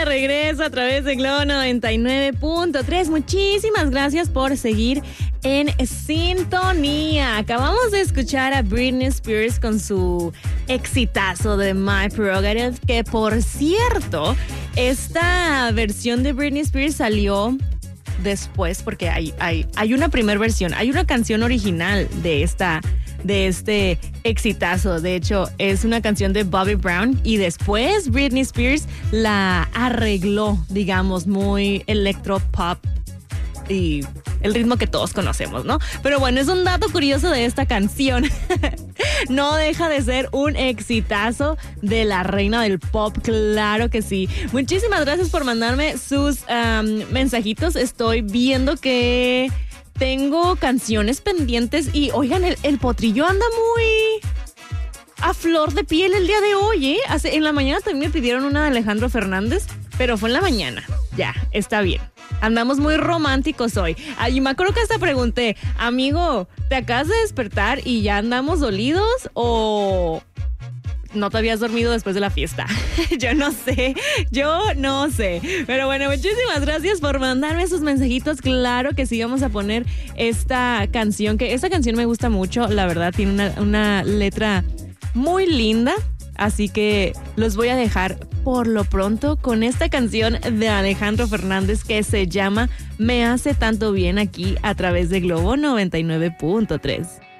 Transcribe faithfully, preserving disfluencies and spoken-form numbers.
regreso a través de Globo noventa y nueve punto tres. Muchísimas gracias por seguir en sintonía. Acabamos de escuchar a Britney Spears con su exitazo de My Prerogative, que por cierto, esta versión de Britney Spears salió después porque hay, hay, hay una primera versión, hay una canción original de esta de este exitazo. De hecho, es una canción de Bobby Brown y después Britney Spears la arregló, digamos, muy electropop y el ritmo que todos conocemos, ¿no? Pero bueno, es un dato curioso de esta canción. No deja de ser un exitazo de la reina del pop, claro que sí. Muchísimas gracias por mandarme sus um, mensajitos. Estoy viendo que tengo canciones pendientes y oigan, el, el potrillo anda muy a flor de piel el día de hoy, ¿eh? Hace, en la mañana también me pidieron una de Alejandro Fernández, pero fue en la mañana. Ya, está bien. Andamos muy románticos hoy. Ay, me acuerdo que hasta pregunté, amigo, ¿te acabas de despertar y ya andamos dolidos o no te habías dormido después de la fiesta? Yo no sé, yo no sé. Pero bueno, muchísimas gracias por mandarme sus mensajitos. Claro que sí, vamos a poner esta canción, que esta canción me gusta mucho, la verdad, tiene una, una letra muy linda. Así que los voy a dejar por lo pronto con esta canción de Alejandro Fernández que se llama Me hace tanto bien aquí a través de Globo noventa y nueve punto tres.